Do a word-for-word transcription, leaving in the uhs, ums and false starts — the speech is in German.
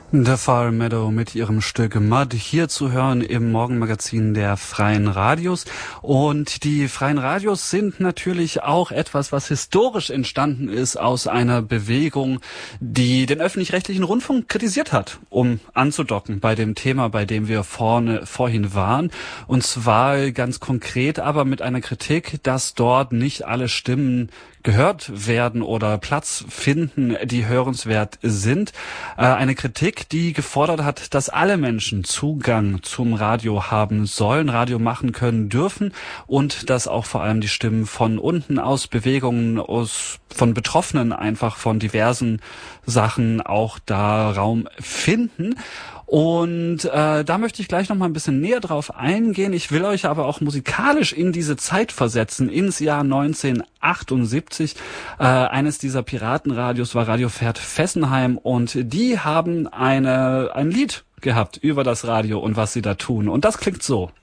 The Far Meadow mit ihrem Stück Mud, hier zu hören im Morgenmagazin der Freien Radios. Und die Freien Radios sind natürlich auch etwas, was historisch entstanden ist aus einer Bewegung, die den öffentlich-rechtlichen Rundfunk kritisiert hat, um anzudocken bei dem Thema, bei dem wir vorne vorhin waren. Und zwar ganz konkret, aber mit einer Kritik, dass dort nicht alle Stimmen gehört werden oder Platz finden, die hörenswert sind. Äh, eine Kritik, die gefordert hat, dass alle Menschen Zugang zum Radio haben sollen, Radio machen können dürfen und dass auch vor allem die Stimmen von unten aus Bewegungen, aus von Betroffenen einfach von diversen Sachen auch da Raum finden. Und äh, da möchte ich gleich noch mal ein bisschen näher drauf eingehen. Ich will euch aber auch musikalisch in diese Zeit versetzen, ins Jahr neunzehnhundertachtundsiebzig. Äh, eines dieser Piratenradios war Radio Pferd Fessenheim und die haben eine ein Lied gehabt über das Radio und was sie da tun. Und das klingt so.